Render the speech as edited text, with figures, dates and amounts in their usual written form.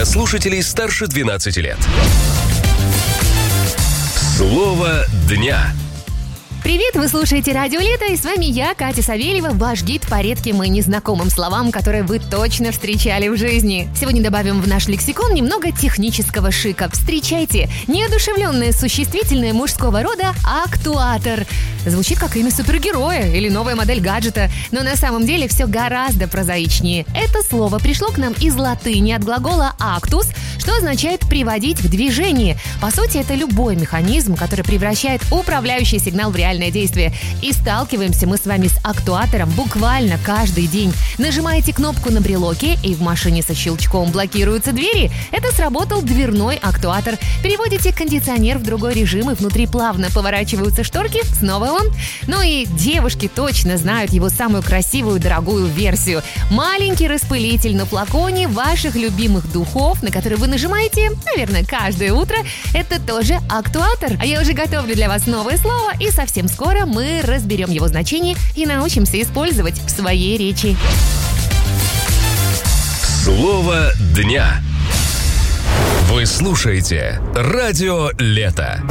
для слушателей старше 12 лет. Слово дня. Привет, вы слушаете Радио Лето, и с вами я, Катя Савельева, ваш гид по редким и незнакомым словам, которые вы точно встречали в жизни. Сегодня добавим в наш лексикон немного технического шика. Встречайте, неодушевленное существительное мужского рода «актуатор». Звучит как имя супергероя или новая модель гаджета, но на самом деле все гораздо прозаичнее. Это слово пришло к нам из латыни от глагола «actus», что означает «приводить в движение». По сути, это любой механизм, который превращает управляющий сигнал в реальное действие. И сталкиваемся мы с вами с актуатором буквально каждый день. Нажимаете кнопку на брелоке, и в машине со щелчком блокируются двери. Это сработал дверной актуатор. Переводите кондиционер в другой режим, и внутри плавно поворачиваются шторки. Снова он. Ну и девушки точно знают его самую красивую, дорогую версию. Маленький распылитель на флаконе ваших любимых духов, на который вы нажимаете, наверное, каждое утро. Это тоже актуатор. А я уже готовлю для вас новое слово, и совсем скоро мы разберем его значение и научимся использовать в своей речи. Слово дня. Вы слушаете Радио Лето.